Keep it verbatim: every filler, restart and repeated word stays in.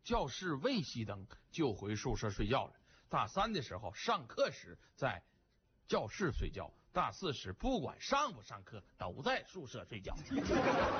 教室未熄灯就回宿舍睡觉了。大三的时候上课时在教室睡觉，大四时不管上不上课都在宿舍睡觉。